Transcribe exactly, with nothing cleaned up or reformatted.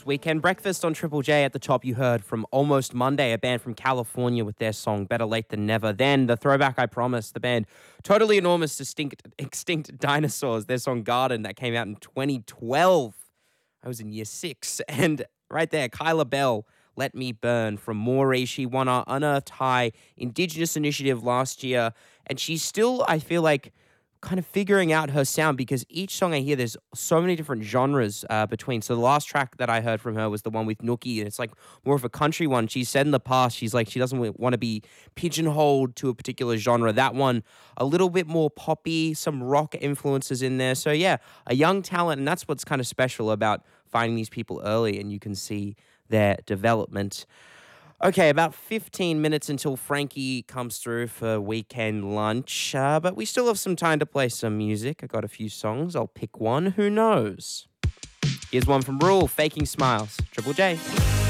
It's Weekend Breakfast on Triple J. At the top, you heard from Almost Monday, a band from California with their song Better Late Than Never. Then the throwback I promised, the band Totally Enormous Distinct, Extinct Dinosaurs, their song Garden that came out in twenty twelve. I was in year six. And right there, Kyla Bell, Let Me Burn from Maury. She won our Unearthed High Indigenous Initiative last year. And she's still, I feel like, kind of figuring out her sound because each song I hear, there's so many different genres uh, between. So the last track that I heard from her was the one with Nookie, and it's like more of a country one. She said in the past, she's like, she doesn't want to be pigeonholed to a particular genre. That one, a little bit more poppy, some rock influences in there. So yeah, a young talent, and that's what's kind of special about finding these people early, and you can see their development. Okay, about fifteen minutes until Frankie comes through for weekend lunch, uh, but we still have some time to play some music. I got a few songs. I'll pick one. Who knows? Here's one from Rule, Faking Smiles. Triple J.